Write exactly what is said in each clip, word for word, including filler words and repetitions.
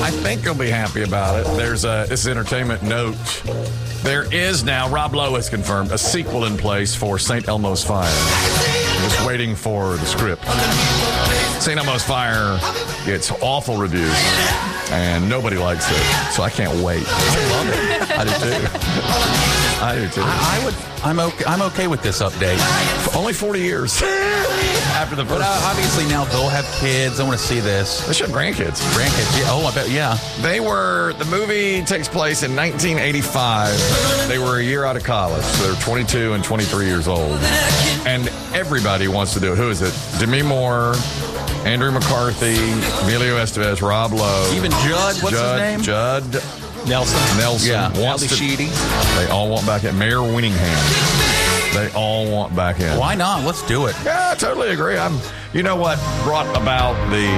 I think you'll be happy about it. There's a, this is entertainment note. There is now, Rob Lowe has confirmed, a sequel in place for Saint Elmo's Fire. Just waiting for the script. Saint Elmo's Fire gets awful reviews, and nobody likes it. So I can't wait. I love it. I do too. I do too. I, I would. I'm okay. I'm okay with this update. For only forty years after the first. But uh, obviously now they'll have kids. I want to see this. They should have grandkids. Grandkids. Yeah. Oh, I bet. Yeah. They were. The movie takes place in nineteen eighty-five. They were a year out of college. So they're twenty-two and twenty-three years old, and everybody wants to do it. Who is it? Demi Moore, Andrew McCarthy, Emilio Estevez, Rob Lowe, even Judd. What's Judd, his name? Judd Nelson. Nelson. Yeah. Wants Ali to, Sheedy. They all want back in. Mayor Winningham. They all want back in. Why not? Let's do it. Yeah, I totally agree. I'm. You know what brought about the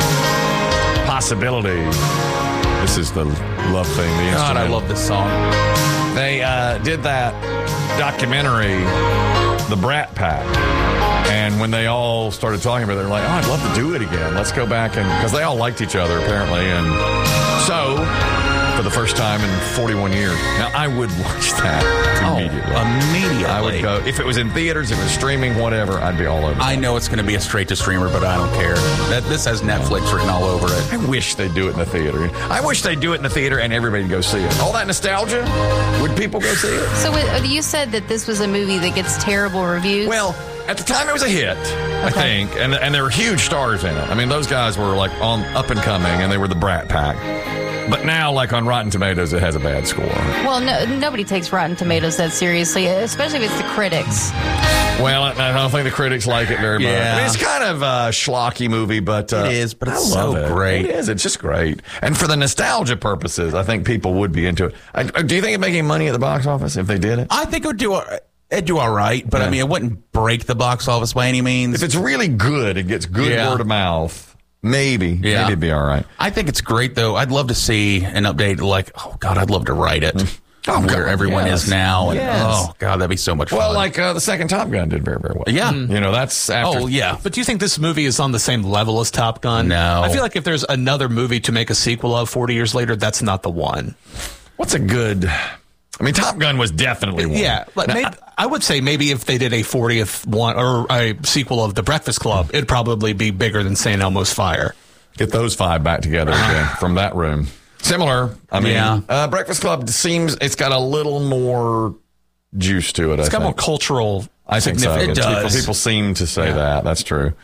possibility? This is the love thing. The God, I instrumental. love this song. They uh, did that documentary, The Brat Pack. And when they all started talking about it, they're like, oh, I'd love to do it again. Let's go back. And because they all liked each other, apparently. And so, for the first time in forty-one years, now I would watch that immediately. Oh, immediately. I would go. If it was in theaters, if it was streaming, whatever, I'd be all over I that. know it's going to be a straight-to-streamer, but I don't care. That This has Netflix written all over it. I wish they'd do it in the theater. I wish they'd do it in the theater and everybody would go see it. All that nostalgia, would people go see it? So uh, you said that this was a movie that gets terrible reviews? Well, at the time it was a hit, I think, and and there were huge stars in it. I mean, those guys were like on up and coming, and they were the Brat Pack. But now, like on Rotten Tomatoes, it has a bad score. Well, no, nobody takes Rotten Tomatoes that seriously, especially if it's the critics. Well, I I don't think the critics like it very much. Yeah. I mean, it's kind of a schlocky movie, but uh, It is, but it's I love so it. great. It is. It's just great. And for the nostalgia purposes, I think people would be into it. I, do you think it'd make any money at the box office if they did it? I think it would do a, it'd do all right, but Yeah. I mean, it wouldn't break the box office by any means. If it's really good, it gets good Yeah. word of mouth. Maybe. Yeah. Maybe it'd be all right. I think it's great, though. I'd love to see an update like, oh, God, I'd love to write it. Oh, where God, everyone yes. is now. And, Yes. Oh, God, that'd be so much fun. Well, like uh, the second Top Gun did very, very well. Yeah. You know, that's after. Oh, yeah. But do you think this movie is on the same level as Top Gun? No. I feel like if there's another movie to make a sequel of forty years later, that's not the one. What's a good. I mean, Top Gun was definitely one. Yeah, but Now, maybe, I would say maybe if they did a fortieth one or a sequel of The Breakfast Club, it'd probably be bigger than Saint Elmo's Fire. Get those five back together again from that room. Similar. I mean, Yeah. uh, Breakfast Club seems it's got a little more juice to it. It's I got think. more cultural I think so. significance. It People, does. people seem to say that. That's true.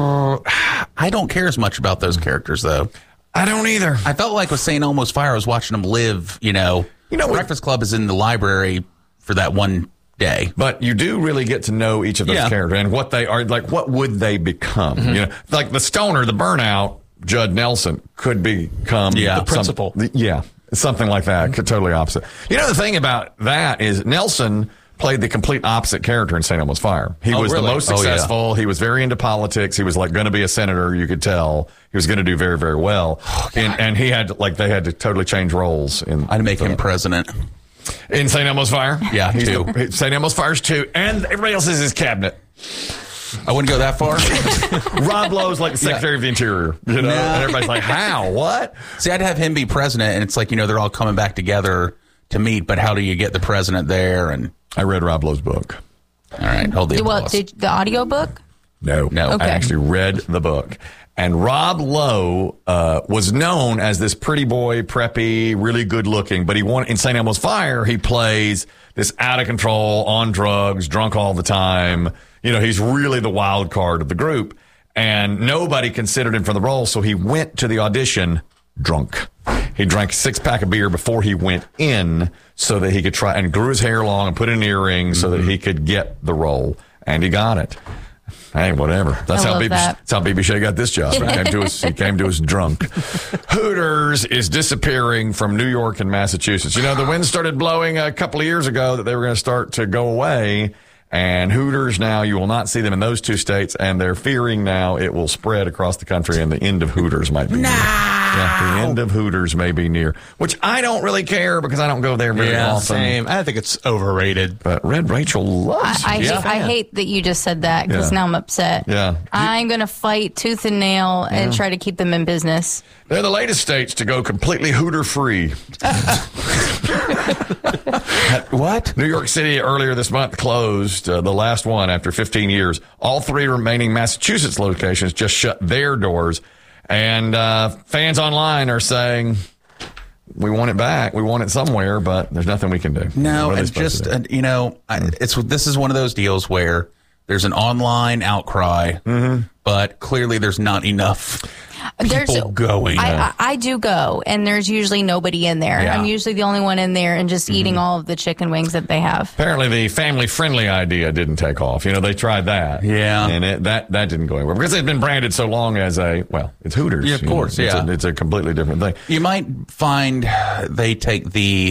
I don't care as much about those characters, though. I don't either. I felt like with Saint Elmo's Fire, I was watching them live, you know. You know, Breakfast Club is in the library for that one day. But you do really get to know each of those Yeah. characters and what they are like. What would they become? Mm-hmm. You know, like the stoner, the burnout, Judd Nelson could become Yeah. The some- principal. yeah, something like that. Could totally opposite. You know, the thing about that is Nelson played the complete opposite character in Saint Elmo's Fire. He Oh, was really? the most Oh, yeah. successful. He was very into politics. He was like going to be a senator. You could tell he was going to do very, very well. Oh, and, and he had like they had to totally change roles. In I'd make him the- president. in Saint Elmo's Fire. Yeah, He's two. the- Saint Elmo's Fire's two, and everybody else is his cabinet. I wouldn't go that far. Rob Lowe's like the Secretary of the Interior, you know, Nah. and everybody's like, "How? What?" See, I'd have him be president, and it's like, you know, they're all coming back together to meet, but how do you get the president there? And I read Rob Lowe's book. all right, hold the Well, applause. did the audiobook? No, No. Okay. I actually read the book. And Rob Lowe uh, was known as this pretty boy, preppy, really good looking. But he won in Saint Elmo's Fire. He plays this out of control, on drugs, drunk all the time. You know, he's really the wild card of the group. And nobody considered him for the role. So he went to the audition drunk. He drank a six pack of beer before he went in so that he could try and grew his hair long and put in earrings so that he could get the role. And he got it. Hey, whatever. That's I how love B B, that. that's how B B Shea got this job. He came to us. He came to us drunk. Hooters is disappearing from New York and Massachusetts. You know, the wind started blowing a couple of years ago that they were going to start to go away. And Hooters now, you will not see them in those two states. And they're fearing now it will spread across the country and the end of Hooters might be. Nah. Yeah, the end of Hooters may be near, which I don't really care because I don't go there very Yeah, often. same. I think it's overrated. But Red Rachel loves I, I, it. hate, I hate that you just said that because Yeah. now I'm upset. Yeah. I'm going to fight tooth and nail and try to keep them in business. They're the latest states to go completely Hooter free. What? New York City earlier this month closed uh, the last one after fifteen years. All three remaining Massachusetts locations just shut their doors. And uh, fans online are saying, we want it back. We want it somewhere, but there's nothing we can do. No, What are they and supposed just to do? uh, you know, I, it's this is one of those deals where there's an online outcry, Mm-hmm. but clearly there's not enough There's, people going. I, I, I do go, and there's usually nobody in there. Yeah. I'm usually the only one in there and just eating all of the chicken wings that they have. Apparently, the family-friendly idea didn't take off. You know, they tried that. Yeah. And it, that, that didn't go anywhere because it's been branded so long as a, well, it's Hooters. Yeah, of you know. course, It's yeah. a, it's a completely different thing. You might find they take the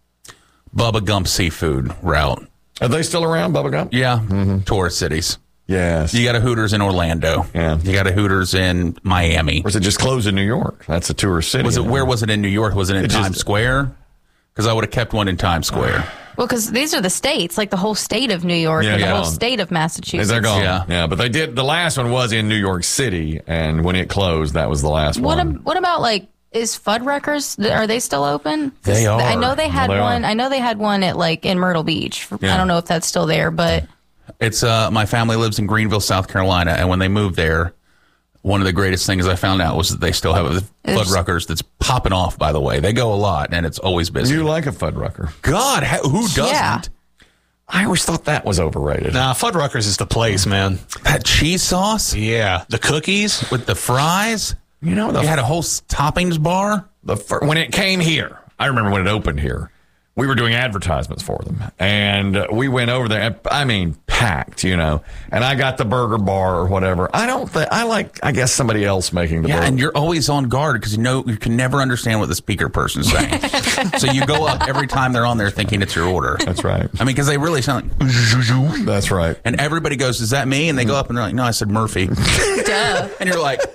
Bubba Gump seafood route. Are they still around, Bubba Gump? Yeah, tourist cities. Yes. You got a Hooters in Orlando. Yeah. You got a Hooters in Miami. Or is it just closed in New York? That's a tourist city. Was it where was it in New York? Was it in It just- Times Square? Because I would have kept one in Times Square. Well, because these are the states, like the whole state of New York Yeah, and yeah. the whole state of Massachusetts. They're gone. Yeah. Yeah. But they did. The last one was in New York City, and when it closed, that was the last What, one. am- what about like is Fuddruckers? Are they still open? They are. I know they had Well, they one. are. I know they had one at like in Myrtle Beach. Yeah. I don't know if that's still there, but It's uh, my family lives in Greenville, South Carolina, and when they moved there, one of the greatest things I found out was that they still have a Fuddruckers that's popping off. By the way, they go a lot, and it's always busy. You like a Fuddrucker? God, ha- who doesn't? Yeah. I always thought that was overrated. Nah, Fuddruckers is the place, man. That cheese sauce Yeah. The cookies. with the fries. You know, the, You had a whole s- toppings bar. the fir- when it came here, I remember when it opened here. We were doing advertisements for them, and uh, we went over there. And, I mean, packed, you know. And I got the burger bar or whatever. I don't think I like. I guess somebody else making the Yeah, burger. and you're always on guard because you know you can never understand what the speaker person's saying. So you go up every time they're on there thinking it's your order. That's right. I mean, because they really sound like, That's right. and everybody goes, "Is that me?" And they go up and they're like, "No, I said Murphy." duh. And you're like,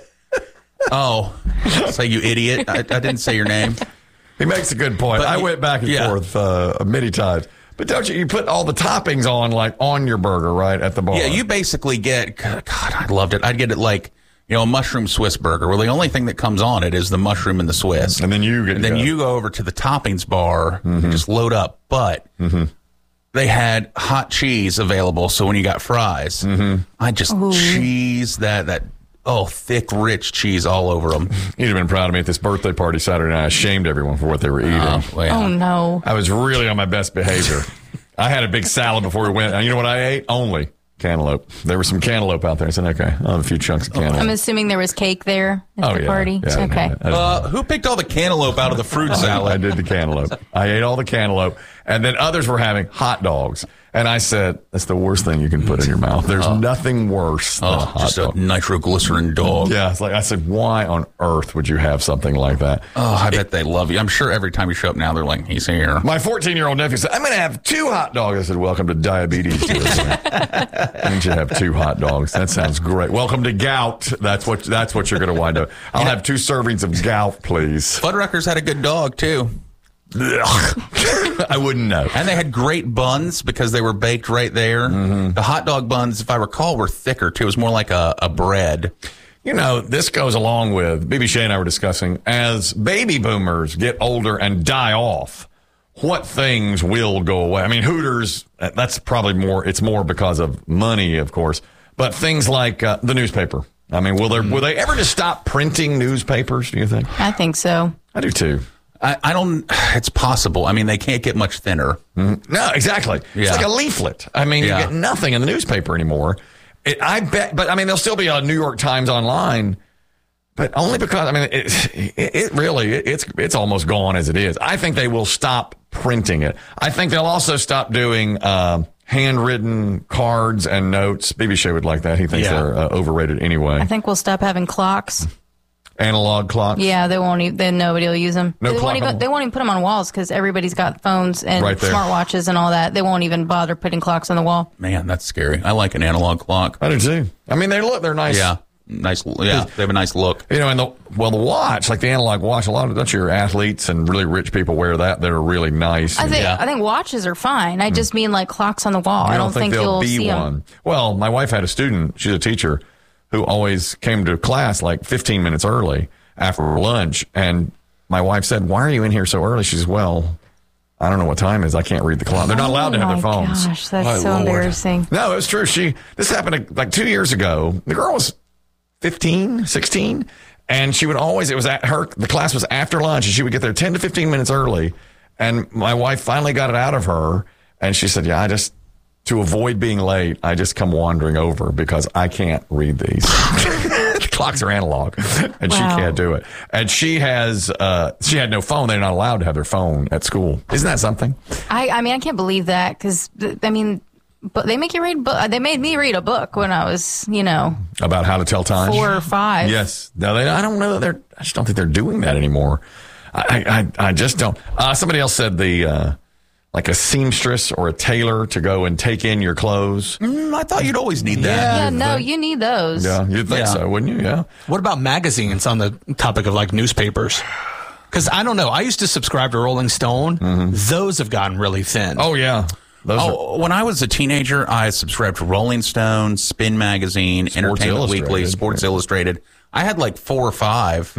"Oh, say you idiot! I, I didn't say your name." He makes a good point. But I you- went back and yeah. forth uh, many times. But don't you? You put all the toppings on, like on your burger, right at the bar. Yeah, you basically get. God, I loved it. I'd get it like you know a mushroom Swiss burger, where the only thing that comes on it is the mushroom and the Swiss, And then you get and then to go. you go over to the toppings bar and just load up. But they had hot cheese available, so when you got fries, I just cheese that that oh thick, rich cheese all over them. You'd have been proud of me at this birthday party Saturday night. I shamed everyone for what they were eating. Oh no. I was really on my best behavior. I had a big salad before we went. And you know what I ate? Only cantaloupe. There was some cantaloupe out there. I said, okay, I'll have a few chunks of cantaloupe. I'm assuming there was cake there at oh, the yeah. party. Yeah, I didn't okay. have that. I didn't Uh, who picked all the cantaloupe out of the fruit I salad? did the cantaloupe. I ate all the cantaloupe. And then others were having hot dogs. And I said, that's the worst thing you can put in your mouth. There's nothing worse than a Oh, hot just a dog. nitroglycerin dog. Yeah, it's like I said, why on earth would you have something like that? Oh, I bet they love you. I'm sure every time you show up now, they're like, he's here. My fourteen-year-old nephew said, I'm going to have two hot dogs. I said, welcome to diabetes. You should have two hot dogs. That sounds great. Welcome to gout. That's what That's what you're going to wind up. I'll have two servings of gout, please. Fuddruckers had a good dog, too. Ugh. I wouldn't know. And they had great buns because they were baked right there. The hot dog buns, if I recall, were thicker, too. It was more like a, a bread. You know, this goes along with, B B Shea and I were discussing, as baby boomers get older and die off, what things will go away? I mean, Hooters, that's probably more, it's more because of money, of course, but things like uh, the newspaper. I mean, will there, will they ever just stop printing newspapers, do you think? I think so. I do too. I, I don't, it's possible. I mean, they can't get much thinner. No, exactly. It's Yeah. like a leaflet. I mean, Yeah. you get nothing in the newspaper anymore. It, I bet, but I mean, there'll still be a New York Times online, but only because, I mean, it, it, it really, it, it's, it's almost gone as it is. I think they will stop printing it. I think they'll also stop doing, um, handwritten cards and notes. B B Shea would like that. He thinks Yeah. they're uh, overrated anyway. I think we'll stop having clocks. Analog clocks. Yeah, they won't even, then nobody will use them. No they, clock won't on even, the- they won't even put them on walls because everybody's got phones and Right there. smartwatches and all that. They won't even bother putting clocks on the wall. Man, that's scary. I like an analog clock. I do too. I mean, they look, they're nice. Yeah. nice. Yeah, they have a nice look. You know, and the well, the watch, like the analog watch, a lot of don't your athletes and really rich people wear that. That are really nice. I think Yeah. I think watches are fine. I just mean like clocks on the wall. I I don't think, there'll you'll be see one. them. Well, my wife had a student. She's a teacher who always came to class like fifteen minutes early after lunch, and my wife said, "Why are you in here so early?" She says, "Well, I don't know what time it is. I can't read the clock." They're not allowed to have their Oh my phones. Gosh, that's My so Lord. embarrassing. No, it was true. She this happened like two years ago. The girl was fifteen, sixteen, and she would always it was at her the class was after lunch, and she would get there ten to fifteen minutes early. And my wife finally got it out of her, and she said, "Yeah, I just to avoid being late, I just come wandering over because I can't read these." The clocks are analog, and she Wow. can't do it. And she has uh, she had no phone. They're not allowed to have their phone at school. Isn't that something? I, I mean, I can't believe that because I mean, but they make you read. Bu- they made me read a book when I was, you know, About how to tell time? four or five. Yes. No, they, I don't know that they're, I just don't think they're doing that anymore. I, I, I just don't. Uh, somebody else said the, uh, like a seamstress or a tailor to go and take in your clothes. Mm, I thought you'd always need that. Yeah, no, you need those. Yeah, you'd think Yeah. so, wouldn't you? Yeah. What about magazines on the topic of like newspapers? Because I don't know. I used to subscribe to Rolling Stone. Those have gotten really thin. Oh, yeah. Those are, Oh, when I was a teenager, I subscribed to Rolling Stone, Spin Magazine, Entertainment Illustrated. Weekly, Sports Illustrated. I had like four or five,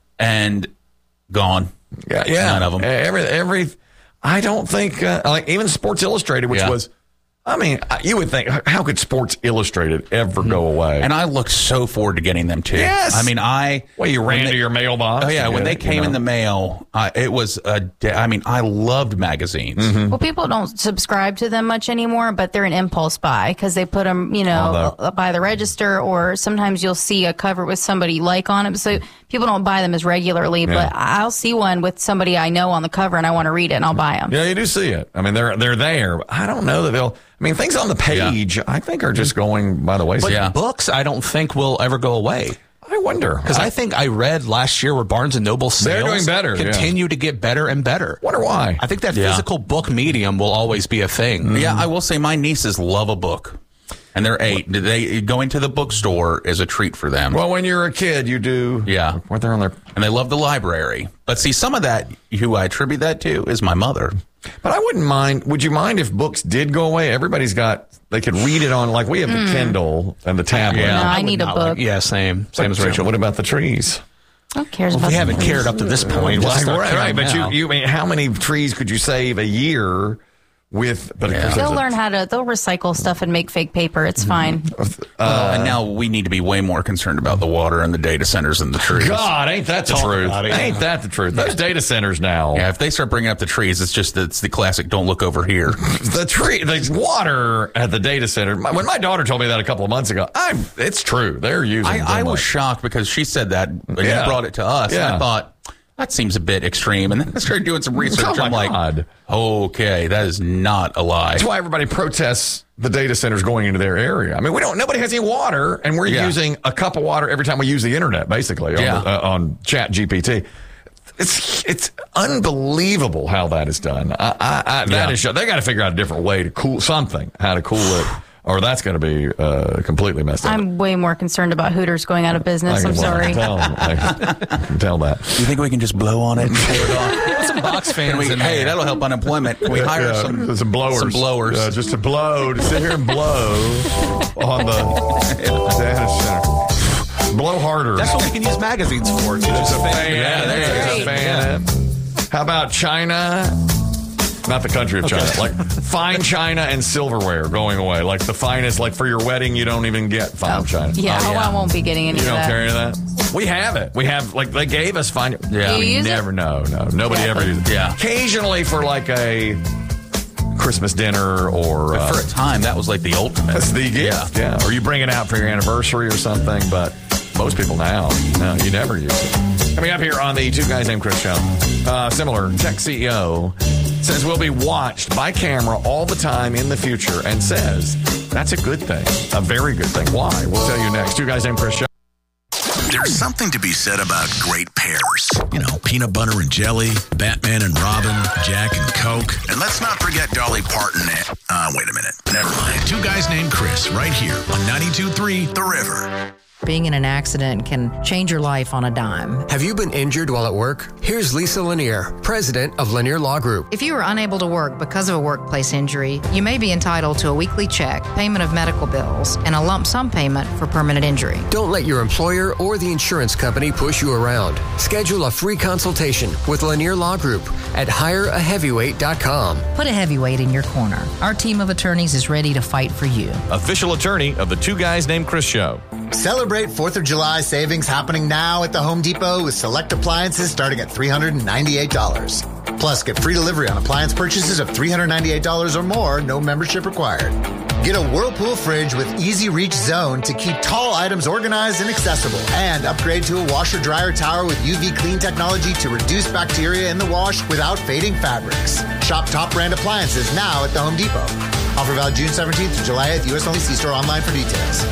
and gone. yeah, yeah. None of them. Every, every, I don't think, uh, like even Sports Illustrated, which Yeah. was, I mean, you would think, how could Sports Illustrated ever go away? And I looked so forward to getting them too. Yes. I mean, I. well, you when ran they- to your mailbox. Oh yeah, to when get they it, came you in know. the mail, uh, it was a. De- I mean, I loved magazines. Mm-hmm. Well, people don't subscribe to them much anymore, but they're an impulse buy because they put them, you know, Oh, by the register, or sometimes you'll see a cover with somebody you like on it. So people don't buy them as regularly, Yeah. but I'll see one with somebody I know on the cover and I want to read it and I'll buy them. Yeah, you do see it. I mean, they're they're there. I don't know that they'll. I mean, things on the page, I think, are just going by the wayside. But Yeah. books, I don't think will ever go away. I wonder. Because I, think I read last year where Barnes and Noble They're sales doing better, yeah. continue to get better and better. wonder why. I think that Yeah. physical book medium will always be a thing. Yeah, I will say my nieces love a book, and they're eight. They going to the bookstore is a treat for them. Well, when you're a kid, you do. Yeah. What they're on their. And they love the library. But see, some of that, who I attribute that to, is my mother. But I wouldn't mind. Would you mind if books did go away? Everybody's got. They could read it on, like we have the Kindle and the tablet. Yeah. No, I would need a not book. like- yeah, same. Same as Rachel. What about the trees? Who cares Well, about we haven't the cared up to this point. Let's Right, start right, caring right. But now. you, you I mean, how many trees could you save a year with? But of course, They'll there's a- learn how to. They'll recycle stuff and make fake paper. It's fine. Well, and now we need to be way more concerned about the water and the data centers and the trees. God, ain't that the Talk truth? about it, yeah. Ain't that the truth? Those data centers now. Yeah, if they start bringing up the trees, it's just it's the classic "don't look over here." The tree, the water at the data center. My- When my daughter told me that a couple of months ago, I'm. It's true. They're using. so I, I was much. shocked because she said that when Yeah. you brought it to us, and Yeah. I thought that seems a bit extreme. And then I started doing some research. Oh, my I'm like, God. okay, that is not a lie. That's why everybody protests the data centers going into their area. I mean, we don't. Nobody has any water, and we're Yeah. using a cup of water every time we use the internet, basically on, Yeah. the, uh, on Chat G P T. It's it's unbelievable how that is done. I, I, I, that Yeah. is they got to figure out a different way to cool something, how to cool it, or that's going to be uh, completely messed up. I'm way more concerned about Hooters going out of business. I I'm can- well, I sorry. can tell, I can tell that. You think we can just blow on it and pull it off? Put some box fans Can we, in hey, there. that'll help unemployment. Can we hire Yeah, some, some blowers? Some blowers. Uh, just to blow, to sit here and blow on the data center. Blow harder. That's what we can use magazines for. To just fan. yeah, there that's you go. great. Fan it. How about China? Not the country of China. Like fine china and silverware going away. Like the finest, like for your wedding, you don't even get fine china. Yeah, Oh, oh, yeah. I won't be getting any You of don't that. carry that? We have it. We have, like, they gave us fine. Yeah. Do you we use it? never know. No, nobody ever uses it. Yeah. Occasionally for like a Christmas dinner or. Uh, For a time, that was like the ultimate. That's the gift, yeah. Or you bring it out for your anniversary or something, but most people now, no, you never use it. Coming up here on the Two Guys Named Chris show, uh, similar tech C E O says we'll be watched by camera all the time in the future and says that's a good thing, a very good thing. Why? We'll tell you next. Two Guys Named Chris show. There's something to be said about great pairs. You know, peanut butter and jelly, Batman and Robin, Jack and Coke. And let's not forget Dolly Parton and... Uh, wait a minute. Never mind. Two Guys Named Chris right here on ninety-two point three The River. Being in an accident can change your life on a dime. Have you been injured while at work? Here's Lisa Lanier, president of Lanier Law Group. If you are unable to work because of a workplace injury, you may be entitled to a weekly check, payment of medical bills, and a lump sum payment for permanent injury. Don't let your employer or the insurance company push you around. Schedule a free consultation with Lanier Law Group at hire a heavyweight dot com. Put a heavyweight in your corner. Our team of attorneys is ready to fight for you. Official attorney of the Two Guys Named Chris show. Celebrate fourth of July savings happening now at the Home Depot with select appliances starting at three hundred ninety-eight dollars. Plus, get free delivery on appliance purchases of three hundred ninety-eight dollars or more, no membership required. Get a Whirlpool fridge with Easy Reach Zone to keep tall items organized and accessible. And upgrade to a washer-dryer tower with U V clean technology to reduce bacteria in the wash without fading fabrics. Shop top brand appliances now at the Home Depot. Offer valid June seventeenth to July eighth. U S only. See store online for details.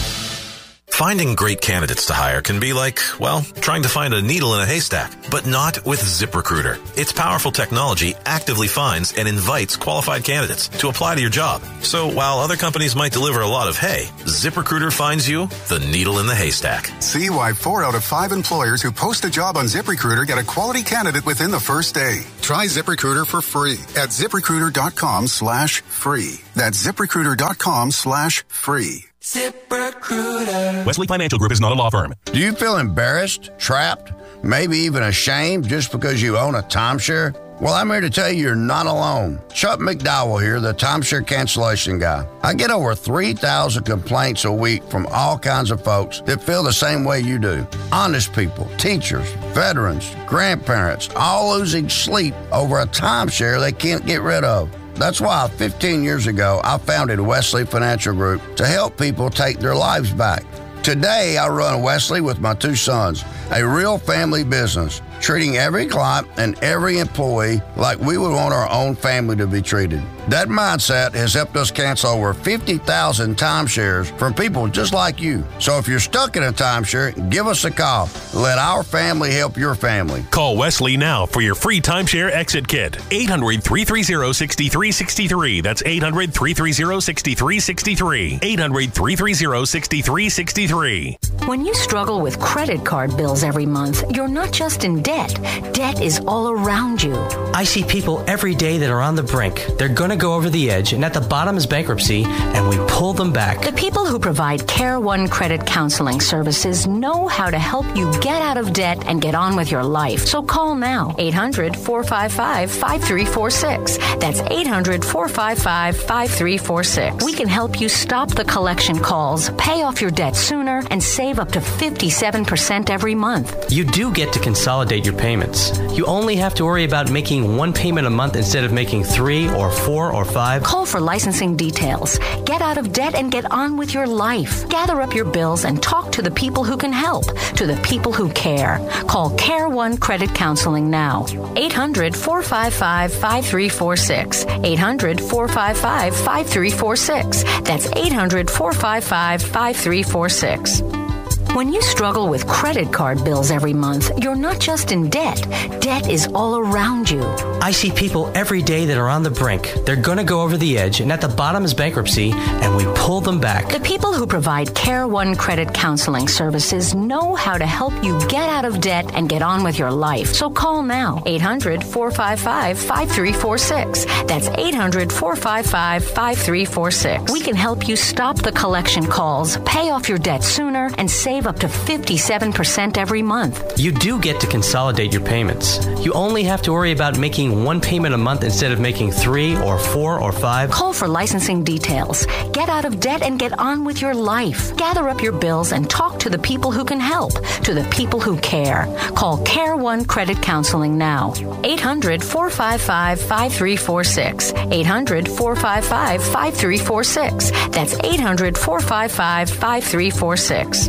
Finding great candidates to hire can be like, well, trying to find a needle in a haystack, but not with ZipRecruiter. Its powerful technology actively finds and invites qualified candidates to apply to your job. So while other companies might deliver a lot of hay, ZipRecruiter finds you the needle in the haystack. See why four out of five employers who post a job on ZipRecruiter get a quality candidate within the first day. Try ZipRecruiter for free at ZipRecruiter.com slash free. That's ZipRecruiter.com slash free. ZipRecruiter. Wesley Financial Group is not a law firm. Do you feel embarrassed, trapped, maybe even ashamed just because you own a timeshare? Well, I'm here to tell you you're not alone. Chuck McDowell here, the timeshare cancellation guy. I get over three thousand complaints a week from all kinds of folks that feel the same way you do. Honest people, teachers, veterans, grandparents, all losing sleep over a timeshare they can't get rid of. That's why fifteen years ago, I founded Wesley Financial Group to help people take their lives back. Today, I run Wesley with my two sons, a real family business, treating every client and every employee like we would want our own family to be treated. That mindset has helped us cancel over fifty thousand timeshares from people just like you. So if you're stuck in a timeshare, give us a call. Let our family help your family. Call Wesley now for your free timeshare exit kit. eight hundred, three three zero, six three six three. That's eight hundred, three three zero, six three six three. eight hundred, three three zero, six three six three. When you struggle with credit card bills every month, you're not just in debt. Debt is all around you. I see people every day that are on the brink. They're going to go over the edge, and at the bottom is bankruptcy, and we pull them back. The people who provide Care One Credit Counseling Services know how to help you get out of debt and get on with your life. So call now, eight hundred, four five five, five three four six. That's eight hundred, four five five, five three four six. We can help you stop the collection calls, pay off your debt sooner, and save up to fifty-seven percent every month. You do get to consolidate your payments. You only have to worry about making one payment a month instead of making three or four or five. Call for licensing details. Get out of debt and get on with your life. Gather up your bills and talk to the people who can help, to the people who care. Call Care One Credit Counseling now. eight hundred, four five five, five three four six. eight hundred, four five five, five three four six. That's eight hundred, four five five, five three four six. When you struggle with credit card bills every month, you're not just in debt. Debt is all around you. I see people every day that are on the brink. They're going to go over the edge, and at the bottom is bankruptcy, and we pull them back. The people who provide Care One Credit Counseling Services know how to help you get out of debt and get on with your life. So call now, eight hundred, four five five, five three four six. That's eight hundred, four five five, five three four six. We can help you stop the collection calls, pay off your debt sooner, and save up to fifty-seven percent every month. You do get to consolidate your payments. You only have to worry about making one payment a month instead of making three or four or five. Call for licensing details. Get out of debt and get on with your life. Gather up your bills and talk to the people who can help, to the people who care. Call Care One Credit Counseling now. eight hundred, four five five, five three four six. eight hundred, four five five, five three four six. That's eight hundred, four five five, five three four six.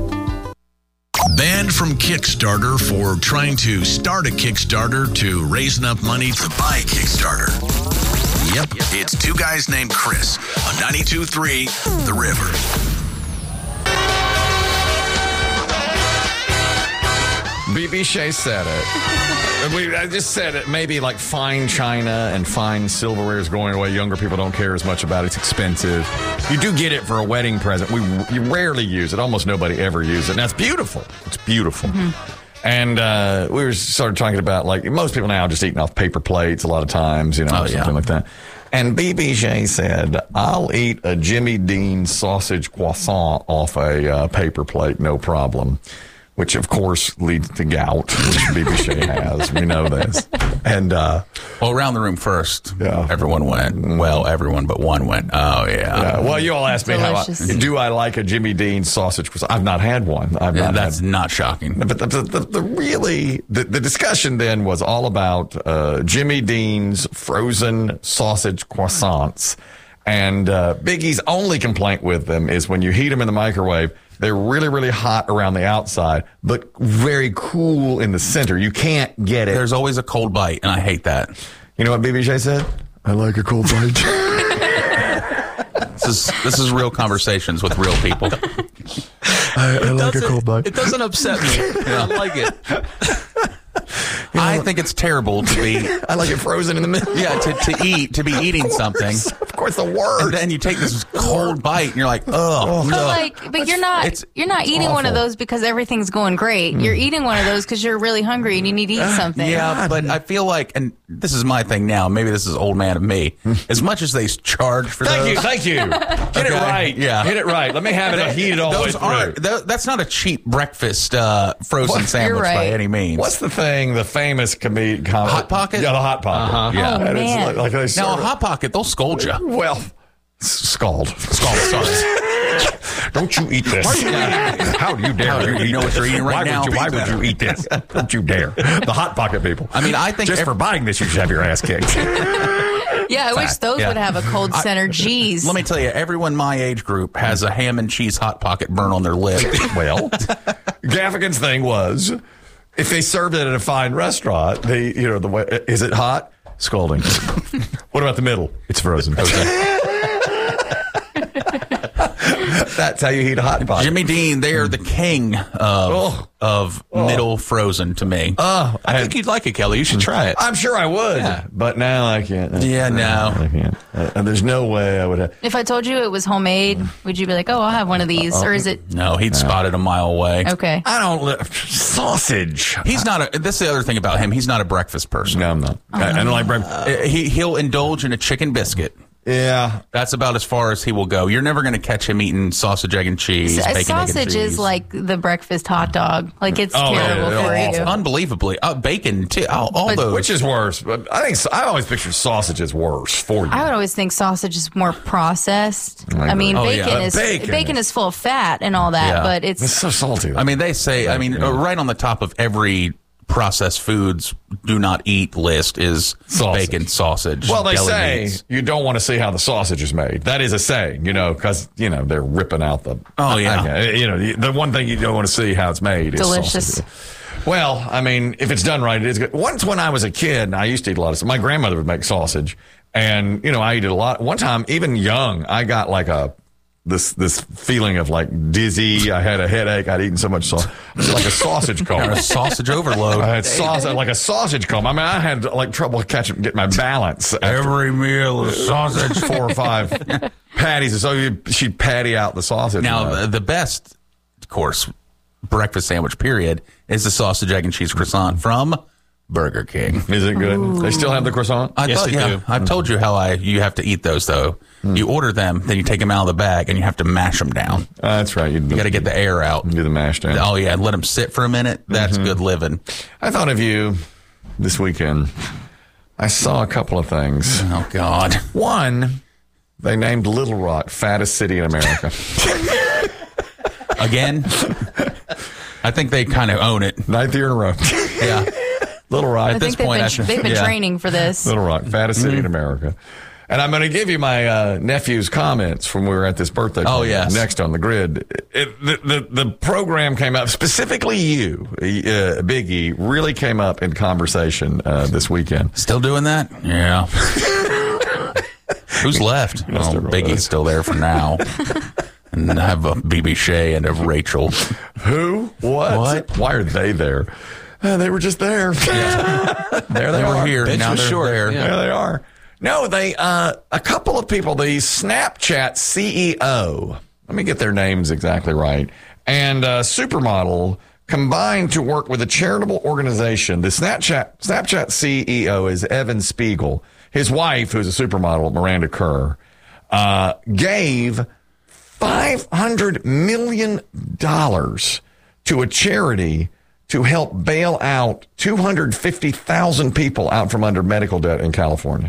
Banned from Kickstarter for trying to start a Kickstarter to raise enough money to buy a Kickstarter. Yep, it's Two Guys Named Chris on ninety-two point three The River. B B Shea said it. We, I just said it. Maybe like fine china and fine silverware is going away. Younger people don't care as much about it. It's expensive. You do get it for a wedding present. We you rarely use it. Almost nobody ever uses it. And that's beautiful. It's beautiful. Mm-hmm. And uh, we were sort of talking about, like, most people now are just eating off paper plates a lot of times, you know, oh, something yeah. like that. And B B Shea said, I'll eat a Jimmy Dean sausage croissant off a uh, paper plate, no problem. Which, of course, leads to gout, which B B Shea has. We know this. And, uh, well, around the room first, yeah. everyone went. Well, everyone but one went, oh, yeah. yeah. Well, you all asked me Delicious. how I, do I like a Jimmy Dean sausage croissant? I've not had one. I've yeah, not that's had, not shocking. But the, the, the, the really, the, the discussion then was all about uh, Jimmy Dean's frozen sausage croissants. And uh, Biggie's only complaint with them is when you heat them in the microwave, they're really, really hot around the outside, but very cool in the center. You can't get it. There's always a cold bite, and I hate that. You know what B B J said? I like a cold bite. This is this is real conversations with real people. I, I like a cold bite. It doesn't upset me. I like it. You know, I think it's terrible to be. I like it frozen in the middle. Yeah, to, to eat, to be eating something. Of course, the worst. And then you take this cold bite, and you're like, oh, But no. like, but you're not It's you're not eating one of awful. those because everything's going great. You're eating one of those because you're really hungry and you need to eat something. Yeah, but I feel like, and this is my thing now. Maybe this is old man of me. As much as they charge for Thank those, you, thank you. Hit Okay. it right. Yeah. Hit it right. Let me have it heated all the way those aren't. through. th- That's not a cheap breakfast uh, frozen What? sandwich You're by right. any means. What's the thing? The famous comedic com- Hot Pocket? Yeah, the Hot Pocket. Uh-huh. Yeah, Oh, and it's man. like, like they now serve a hot pocket, they'll scold you. it- Well, s- scald. Scald, sorry. Don't you eat this? How do you dare? How do you eat know what this? you're eating right why now? Would you, why Be would you better. eat this? Don't you dare. The Hot Pocket people. I mean, I think just ev- for buying this, you should have your ass kicked. Yeah, I wish those Yeah. would have a cold center cheese. Let me tell you, everyone my age group has a ham and cheese hot pocket burn on their lip. Well, Gaffigan's thing was, if they served it at a fine restaurant, they, you know, the way, is it hot? Scalding. What about the middle? It's frozen. That's how you heat a hot pot. Jimmy Dean, they are the king of Oh. of Oh. middle frozen to me. Oh, I think you'd like it, Kelly. You should try it. I'm sure I would, Yeah. but now I can't. Yeah, no. I can't. Uh, there's no way I would have. If I told you it was homemade, would you be like, "Oh, I'll have one of these," or is it No, he'd spot it a mile away. okay? I don't li- sausage. He's not a. This is the other thing about him. He's not a breakfast person. No, I'm not. I, I don't like breakfast. Uh, He he'll indulge in a chicken biscuit. Yeah, That's about as far as he will go. You're never going to catch him eating sausage, egg, and cheese. S- bacon, egg, and sausage is cheese. like the breakfast hot dog. Like it's Oh, yeah, terrible yeah, for yeah. you. unbelievably uh, bacon too. All, all But- those. which is worse? But I think I always picture sausage as worse for you. I would always think sausage is more processed. I I, mean, agree. Oh, bacon yeah. is Bacon bacon, is- is full of fat and all that, Yeah. but it's It's so salty. Though. I mean, they say. I mean, Yeah. uh, right on the top of every processed foods do not eat list is Sausage. bacon, sausage. well, they deli say meats. you don't want to see how the sausage is made. That is a saying, you know, because you know they're ripping out the. Oh, yeah. I- you know, the- the one thing you don't want to see how it's made is Delicious. sausage. Well, I mean, if it's done right, it is good. Once when I was a kid, I used to eat a lot of. My grandmother would make sausage, and you know, I ate it a lot. One time, even young, I got like a. This this feeling of like dizzy. I had a headache. I'd eaten so much sausage. It was like a sausage Or coma. a sausage overload. I had sausage like a sausage coma. I mean, I had like trouble catching get my balance. after Every meal is sausage. four or five patties. So you, she'd patty out the sausage. Now, Uh, the, the best, of course, breakfast sandwich, period, is the sausage, egg, and cheese croissant from Burger King. is it good? Ooh. They still have the croissant? I Yes, thought, they yeah, do. I've told you how I you have to eat those, though. You order them, then you take them out of the bag, and you have to mash them down. Uh, that's right. You You got to get the air out. do the mash down. Oh, yeah, let them sit for a minute. That's good living. I thought of you this weekend. I saw a couple of things. Oh, God. One, they named Little Rock fattest city in America. Again? I think they kind of own it. Ninth year in a row. Yeah. Little Rock. I At this think they've point, been, I should- they've been yeah. training for this. Little Rock, fattest city in America. And I'm going to give you my uh, nephew's comments from when we were at this birthday Oh, party yes. next on the grid. It, the, the, the program came up, specifically you, uh, Biggie, really came up in conversation uh, this weekend. Still doing that? Yeah. Who's left? must Well, have Biggie's realized. still there for now. And I have a B B Shea and a Rachel. Who? What? What? Why are they there? Uh, they were just there. Yeah. There they, They were are. here. Bench Now was they're short. there. Yeah. There they are. No, they uh, a couple of people, the Snapchat C E O, let me get their names exactly right, and uh, Supermodel combined to work with a charitable organization. The Snapchat Snapchat C E O is Evan Spiegel. His wife, who's a supermodel, Miranda Kerr, uh, gave five hundred million dollars to a charity to help bail out two hundred fifty thousand people out from under medical debt in California.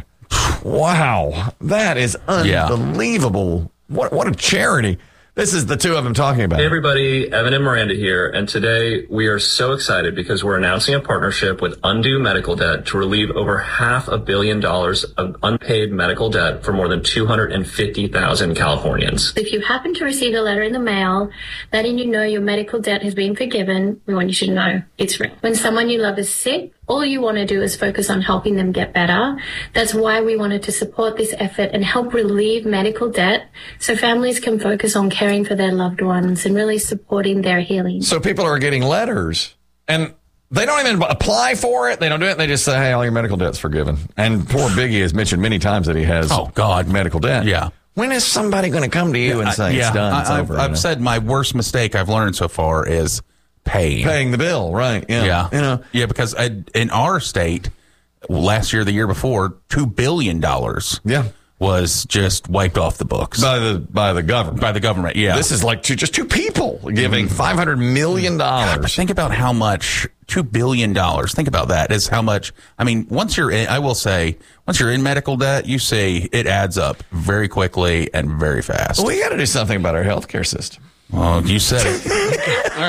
Wow. That is unbelievable. Yeah. What, what a charity. This is the two of them talking about. Hey everybody, Evan and Miranda here, and today we are so excited because we're announcing a partnership with Undo Medical Debt to relieve over half a billion dollars of unpaid medical debt for more than two hundred fifty thousand Californians. If you happen to receive a letter in the mail letting you know your medical debt has been forgiven, we want you to know it's real. When someone you love is sick, all you want to do is focus on helping them get better. That's why we wanted to support this effort and help relieve medical debt so families can focus on caring for their loved ones and really supporting their healing. So people are getting letters and they don't even apply for it. They don't do it. They just say, hey, all your medical debt's forgiven. And poor Biggie has mentioned many times that he has oh, God. medical debt. Yeah. When is somebody going to come to you and say yeah, it's done, it's I, over? I've, I've said my worst mistake I've learned so far is paying. Paying the bill, right. Yeah. Yeah. You know. Yeah, because I, in our state, last year, the year before, two billion dollars yeah. was just wiped off the books. By the by the government. By the government, yeah. This is like two, just two people giving five hundred million dollars. God, but think about how much, two billion dollars, think about that, is how much, I mean, once you're in, I will say, once you're in medical debt, you see it adds up very quickly and very fast. Well, we got to do something about our healthcare system. Well, you said it. All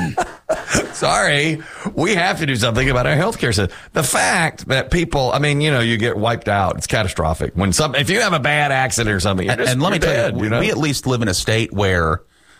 right. Sorry. We have to do something about our healthcare system. The fact that people, I mean, you know, you get wiped out. It's catastrophic. When some, if you have a bad accident or something, you're and, just, and let me you're tell dead, you, you know? we at least live in a state where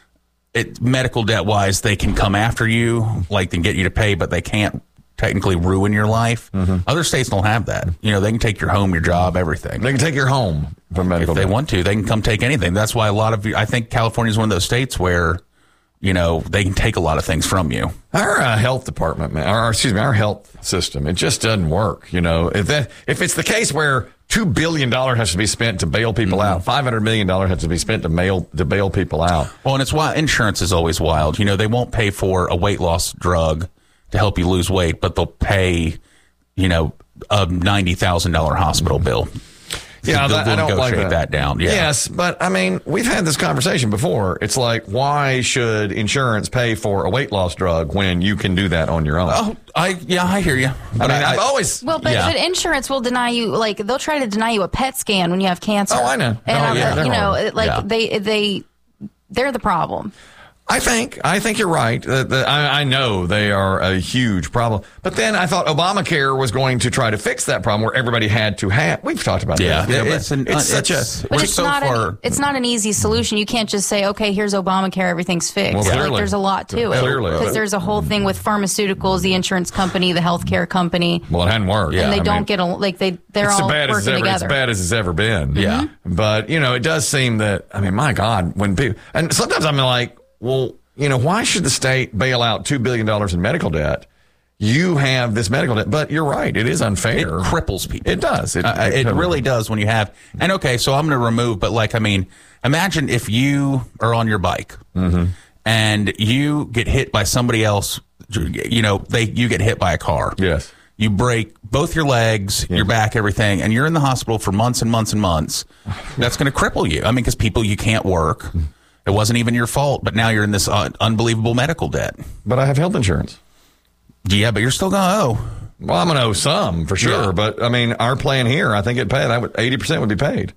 it, medical debt wise, they can come after you, like, and get you to pay, but they can't technically ruin your life. Mm-hmm. Other states don't have that. You know, they can take your home, your job, everything. They can take your home for medical if they debt. want to. They can come take anything. That's why a lot of you, I think California is one of those states where, you know, they can take a lot of things from you. Our uh, health department, man, or excuse me, our health system, it just doesn't work. You know, if that, if it's the case where two billion dollars has to be spent to bail people mm-hmm. out, five hundred million dollars has to be spent to mail, to bail people out. Well, and it's why insurance is always wild. You know, they won't pay for a weight loss drug to help you lose weight, but they'll pay, you know, a ninety thousand dollars hospital bill. Yeah, they'll, that, they'll I don't like negotiate that. that down. Yeah. Yes, but I mean, we've had this conversation before. It's like, why should insurance pay for a weight loss drug when you can do that on your own? Oh, I yeah, I hear you. But I mean, I, I've always well, but, yeah. but insurance will deny you. Like they'll try to deny you a P E T scan when you have cancer. Oh, I know. And oh, I'm, yeah, you know, horrible. like yeah. they they they're the problem. I think I think you're right. The, the, I, I know they are a huge problem. But then I thought Obamacare was going to try to fix that problem where everybody had to have. We've talked about yeah, that. Yeah, it's, an, it's such it's, a. But we're it's so not far. an, it's not an easy solution. You can't just say, okay, here's Obamacare, everything's fixed. Well, clearly. Like, there's a lot to it. Clearly. Because there's a whole thing with pharmaceuticals, the insurance company, the healthcare company. Well, it hadn't worked. And Yeah, they I don't mean, get a, like they they're it's all bad working as ever, together. It's bad as it's ever been. Yeah. But you know, it does seem that. I mean, my God, when people and sometimes I'm like, well. You know, why should the state bail out two billion dollars in medical debt? You have this medical debt, but you're right. It is unfair. It cripples people. It does. It, uh, it, it really does when you have. And okay, so I'm going to remove, but like, I mean, imagine if you are on your bike mm-hmm. and you get hit by somebody else, you know, they you get hit by a car. Yes. You break both your legs, yeah. your back, everything, and you're in the hospital for months and months and months. That's going to cripple you. I mean, because people, you can't work. It wasn't even your fault, but now you're in this uh, unbelievable medical debt. But I have health insurance. Yeah, but you're still going to owe. Well, I'm going to owe some for sure. Yeah. But I mean, our plan here, I think it paid. I would eighty percent would be paid.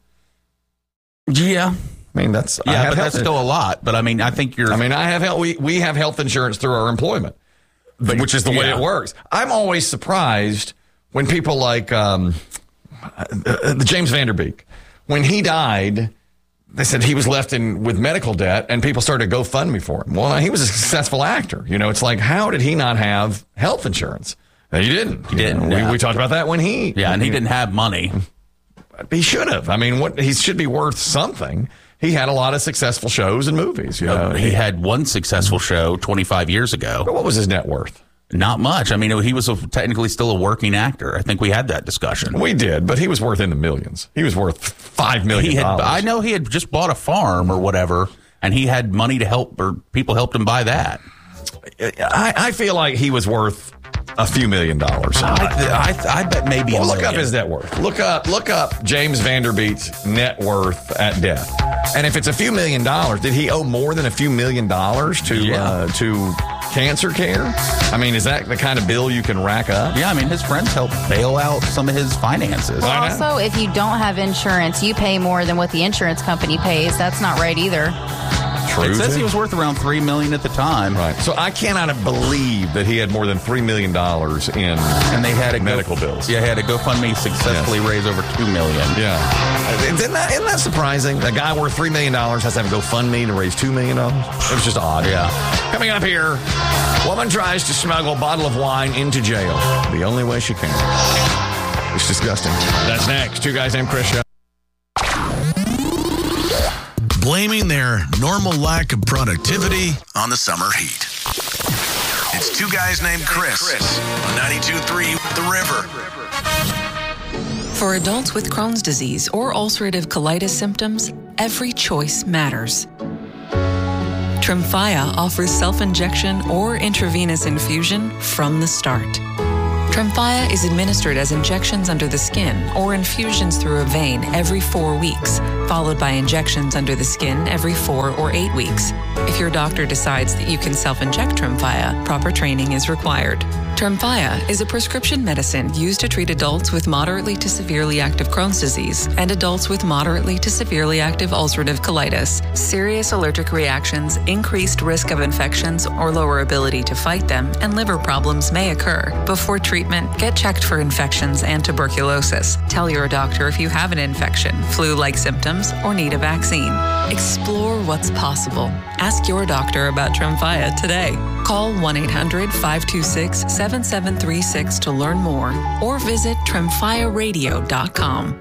Yeah. I mean, that's yeah, I have but that's still a lot. But I mean, I think you're. I mean, I have health. We we have health insurance through our employment, but, which is the way yeah. it works. I'm always surprised when people like um, uh, James Van Der Beek, when he died. They said he was left in with medical debt, and people started to GoFundMe for him. Well, he was a successful actor. You know, it's like, how did he not have health insurance? And he didn't. He didn't. Know, yeah. we, we talked about that when he. Yeah, and he didn't have money. He should have. I mean, what he should be worth something. He had a lot of successful shows and movies. You know, he had one successful show twenty-five years ago. But what was his net worth? Not much. I mean, he was a, technically still a working actor. I think we had that discussion. We did, but he was worth in the millions. He was worth five million dollars. I know he had just bought a farm or whatever, and he had money to help, or people helped him buy that. I, I feel like he was worth a few million dollars. I, I, I bet maybe. Well, a look million. up his net worth. Look up, look up James Vanderbeek's net worth at death. And if it's a few million dollars, did he owe more than a few million dollars to Yeah. uh, to cancer care? I mean, is that the kind of bill you can rack up? Yeah, I mean, his friends helped bail out some of his finances. Well, also, if you don't have insurance, you pay more than what the insurance company pays. That's not right either. It says he was worth around three million dollars at the time. Right. So I cannot believe that he had more than three million dollars in and they had a medical go, bills. Yeah, had a GoFundMe successfully Yes. raise over two million dollars. Yeah. Isn't that, isn't that surprising? A guy worth three million dollars has to have a GoFundMe to raise two million dollars? It was just odd. Yeah. Coming up here, woman tries to smuggle a bottle of wine into jail. The only way she can. It's disgusting. That's next. Two Guys Named Chris Show. Blaming their normal lack of productivity on the summer heat. It's Two Guys Named Chris on ninety-two point three The River. For adults with Crohn's disease or ulcerative colitis symptoms, every choice matters. Tremfya offers self-injection or intravenous infusion from the start. Tremfya is administered as injections under the skin or infusions through a vein every four weeks, followed by injections under the skin every four or eight weeks. If your doctor decides that you can self-inject Tremfya, proper training is required. Tremfya is a prescription medicine used to treat adults with moderately to severely active Crohn's disease and adults with moderately to severely active ulcerative colitis. Serious allergic reactions, increased risk of infections or lower ability to fight them, and liver problems may occur. Before treatment, get checked for infections and tuberculosis. Tell your doctor if you have an infection, flu-like symptoms, or need a vaccine. Explore what's possible. Ask your doctor about Tremfya today. Call one eight hundred five two six seven seven three six to learn more or visit tremfya radio dot com.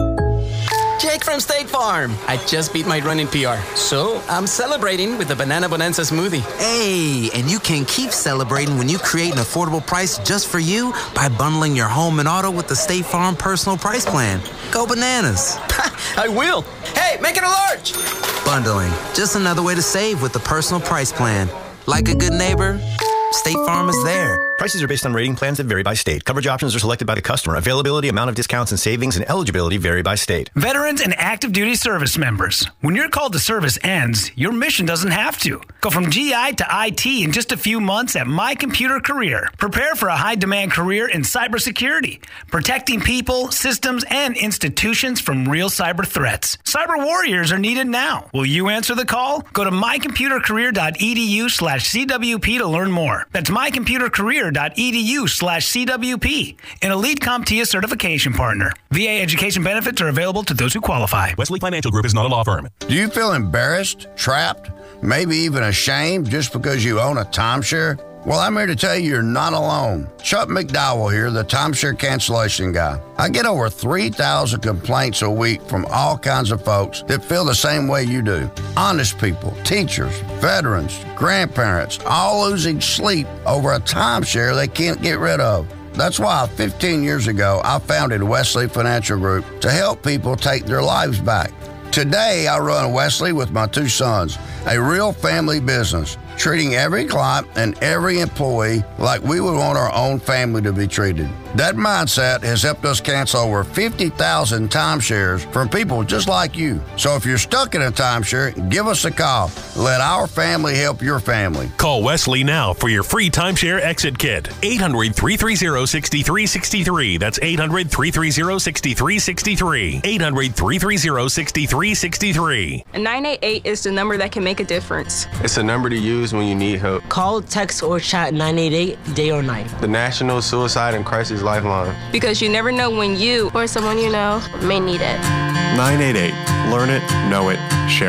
Jake from State Farm. I just beat my running P R, so I'm celebrating with the Banana Bonanza smoothie. Hey, and you can keep celebrating when you create an affordable price just for you by bundling your home and auto with the State Farm Personal Price Plan. Go bananas. I will. Hey, make it a large. Bundling, just another way to save with the Personal Price Plan. Like a good neighbor, State Farm is there. Prices are based on rating plans that vary by state. Coverage options are selected by the customer. Availability, amount of discounts and savings, and eligibility vary by state. Veterans and active duty service members. When your call to service ends, your mission doesn't have to. Go from G I to I T in just a few months at My Computer Career. Prepare for a high-demand career in cybersecurity, protecting people, systems, and institutions from real cyber threats. Cyber warriors are needed now. Will you answer the call? Go to mycomputercareer.edu slash CWP to learn more. That's mycomputercareer.edu slash CWP, an Elite CompTIA certification partner. V A education benefits are available to those who qualify. Wesley Financial Group is not a law firm. Do you feel embarrassed, trapped, maybe even ashamed just because you own a timeshare? Well, I'm here to tell you you're not alone. Chuck McDowell here, the timeshare cancellation guy. I get over three thousand complaints a week from all kinds of folks that feel the same way you do. Honest people, teachers, veterans, grandparents, all losing sleep over a timeshare they can't get rid of. That's why fifteen years ago, I founded Wesley Financial Group to help people take their lives back. Today, I run Wesley with my two sons, a real family business, treating every client and every employee like we would want our own family to be treated. That mindset has helped us cancel over fifty thousand timeshares from people just like you. So if you're stuck in a timeshare, give us a call. Let our family help your family. Call Wesley now for your free timeshare exit kit. eight hundred, three three zero, six three six three. That's eight hundred, three three zero, six three six three. eight hundred, three three zero, six three six three. nine eight eight is the number that can make a difference. It's a number to use when you need help. Call, text, or chat nine eight eight day or night. The National Suicide and Crisis Lifeline. Because you never know when you or someone you know may need it. nine eight eight. Learn it, know it, share it.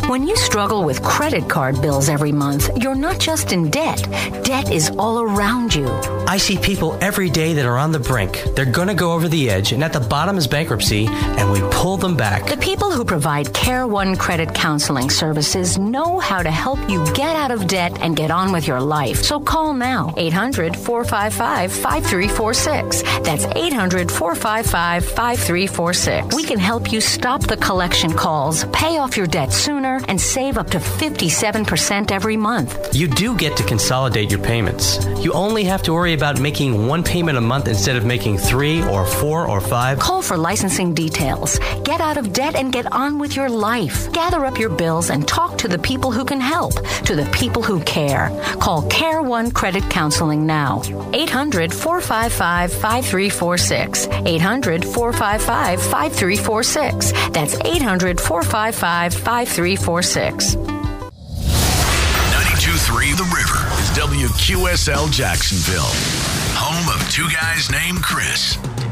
When you struggle with credit card bills every month, you're not just in debt. Debt is all around you. I see people every day that are on the brink. They're going to go over the edge, and at the bottom is bankruptcy, and we pull them back. The people who provide Care One Credit Counseling Services know how to help you get out of debt and get on with your life. So call now, eight hundred, four five five, five three four six. That's eight hundred, four five five, five three four six. We can help you stop the collection calls, pay off your debt sooner, and save up to fifty-seven percent every month. You do get to consolidate your payments. You only have to worry about making one payment a month instead of making three or four or five. Call for licensing details. Get out of debt and get on with your life. Gather up your bills and talk to the people who can help, to the people who care. Call Care One Credit Counseling now. eight hundred, four five five, five three four six. eight hundred, four five five, five three four six. That's eight hundred, four five five, five three four six. ninety-two point three The River is W Q S L Jacksonville, home of two guys named Chris.